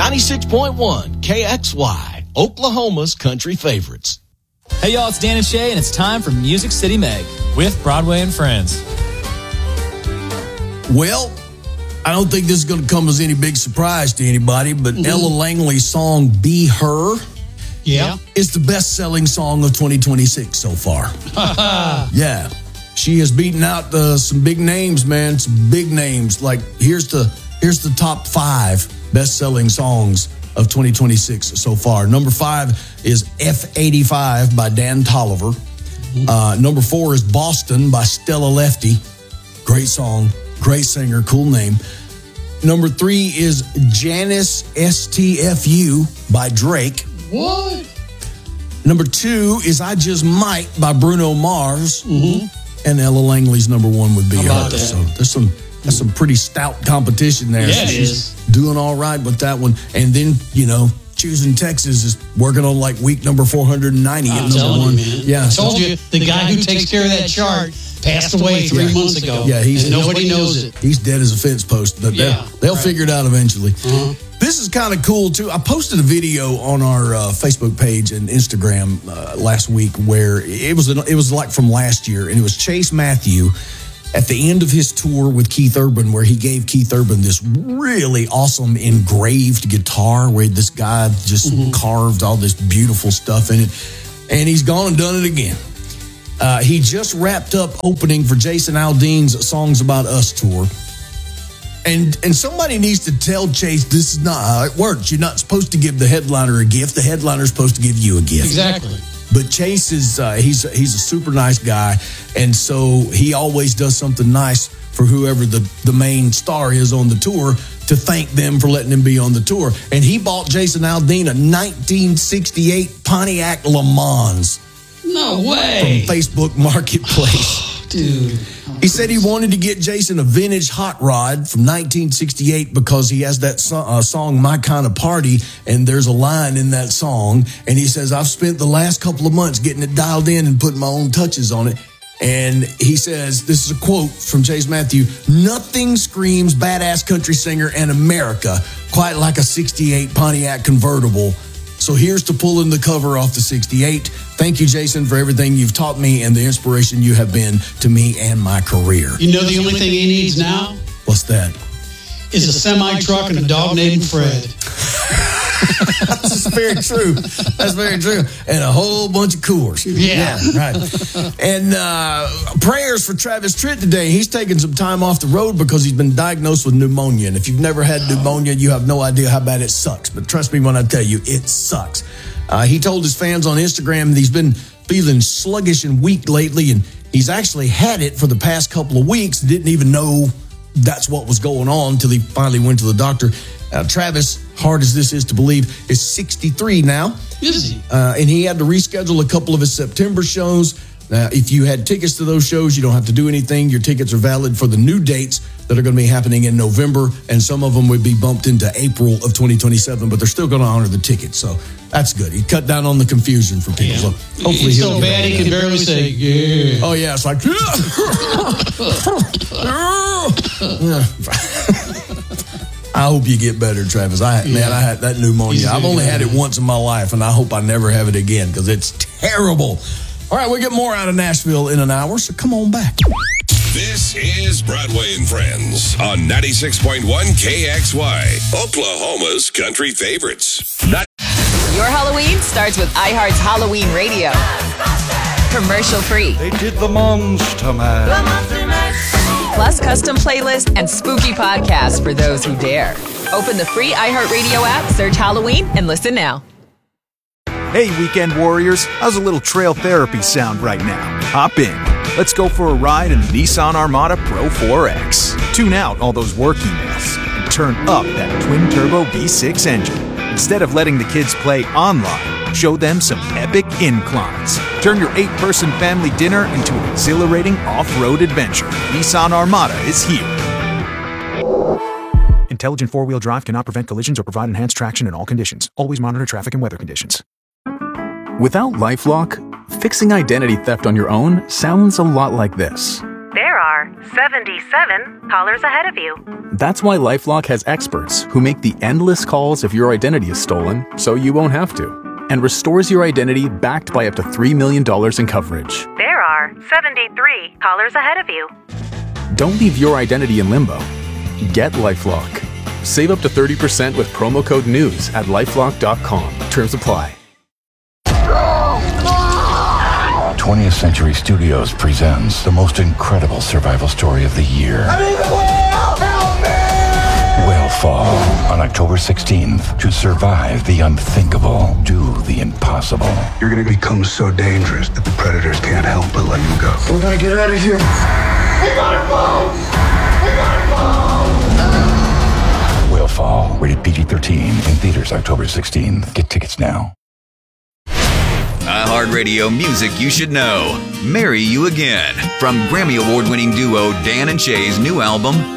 96.1 KXY, Oklahoma's country favorites. Hey y'all, it's Dan and Shay, and it's time for Music City Meg with Broadway and Friends. Well, I don't think this is going to come as any big surprise to anybody, but Ella Langley's song Be Her is the best-selling song of 2026 so far. Yeah. She has beaten out some big names, man, some big names. Like, here's the top 5 best-selling songs of 2026 so far. Number 5 is F85 by Dan Tolliver. Number 4 is Boston by Stella Lefty. Great song, great singer, cool name. Number 3 is Janice STFU by Drake. What? Number 2 is I Just Might by Bruno Mars. And Ella Langley's number 1 would be her. So there's some pretty stout competition there. Yeah, She's doing all right with that one. And then, Choosing Texas is working on like week number 490 at number 1. Yeah, I told you, the guy who takes care of that chart passed away 3 months ago. Yeah, and nobody knows it. He's dead as a fence post, but they'll figure it out eventually. This is kind of cool too. I posted a video on our Facebook page and Instagram last week where it was like from last year, and it was Chase Matthew at the end of his tour with Keith Urban, where he gave Keith Urban this really awesome engraved guitar where this guy just carved all this beautiful stuff in it, and he's gone and done it again. He just wrapped up opening for Jason Aldean's Songs About Us tour. And somebody needs to tell Chase this is not how it works. You're not supposed to give the headliner a gift. The headliner's supposed to give you a gift. Exactly. But Chase is he's a super nice guy, and so he always does something nice for whoever the main star is on the tour to thank them for letting him be on the tour. And he bought Jason Aldean a 1968 Pontiac Le Mans. No way. From Facebook Marketplace. Dude. He said he wanted to get Jason a vintage hot rod from 1968 because he has that song, My Kind of Party, and there's a line in that song. And he says, I've spent the last couple of months getting it dialed in and putting my own touches on it. And he says, this is a quote from Chase Matthew, nothing screams badass country singer in America quite like a 68 Pontiac convertible. So here's to pulling the cover off the 68. Thank you, Jason, for everything you've taught me and the inspiration you have been to me and my career. You know the only thing he needs now? What's that? Is a semi-truck and a dog named Fred. That's very true. That's very true. And a whole bunch of Coors. Yeah. Right. And prayers for Travis Tritt today. He's taking some time off the road because he's been diagnosed with pneumonia. And if you've never had pneumonia, you have no idea how bad it sucks. But trust me when I tell you, it sucks. He told his fans on Instagram that he's been feeling sluggish and weak lately. And he's actually had it for the past couple of weeks. Didn't even know that's what was going on until he finally went to the doctor. Travis, hard as this is to believe, is 63 now. Is he? And he had to reschedule a couple of his September shows. If you had tickets to those shows, you don't have to do anything. Your tickets are valid for the new dates that are going to be happening in November, and some of them would be bumped into April of 2027, but they're still going to honor the tickets. So that's good. He cut down on the confusion for people. Yeah. So hopefully it's so bad he can barely say, yeah. Oh, yeah. It's like, I hope you get better, Travis. I had that pneumonia. I've only had it once in my life, and I hope I never have it again because it's terrible. All right, we'll get more out of Nashville in an hour, so come on back. This is Broadway and Friends on 96.1 KXY, Oklahoma's country favorites. Your Halloween starts with iHeart's Halloween Radio. Commercial free. They did the Monster Mash. Plus custom playlists and spooky podcasts for those who dare. Open the free iHeartRadio app, search Halloween, and listen now. Hey, Weekend Warriors, how's a little trail therapy sound right now? Hop in. Let's go for a ride in the Nissan Armada Pro 4X. Tune out all those work emails and turn up that twin-turbo V6 engine. Instead of letting the kids play online, show them some epic inclines. Turn your 8-person family dinner into an exhilarating off-road adventure. Nissan Armada is here. Intelligent four-wheel drive cannot prevent collisions or provide enhanced traction in all conditions. Always monitor traffic and weather conditions. Without LifeLock, fixing identity theft on your own sounds a lot like this. There are 77 callers ahead of you. That's why LifeLock has experts who make the endless calls if your identity is stolen, so you won't have to, and restores your identity backed by up to $3 million in coverage. There are 73 callers ahead of you. Don't leave your identity in limbo. Get LifeLock. Save up to 30% with promo code NEWS at LifeLock.com. Terms apply. 20th Century Studios presents the most incredible survival story of the year. I'm in the whale! Help me! Whalefall on October 16th. To survive the unthinkable, do the impossible. You're going to become so dangerous that the predators can't help but let you go. We're going to get out of here. We gotta go! We gotta go! Whalefall, rated PG-13, in theaters October 16th. Get tickets now. iHeartRadio music you should know. Marry You Again. From Grammy Award-winning duo Dan and Shay's new album,